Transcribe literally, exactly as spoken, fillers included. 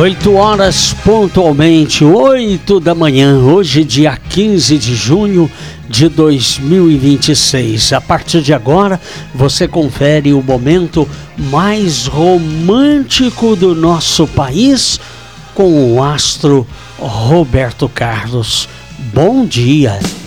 Oito horas pontualmente, oito da manhã, hoje dia quinze de junho de dois mil e vinte e seis. A partir de agora, você confere o momento mais romântico do nosso país com o astro Roberto Carlos. Bom dia!